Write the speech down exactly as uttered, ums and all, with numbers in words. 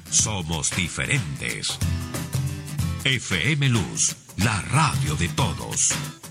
Somos diferentes. F M Luz, la radio de todos.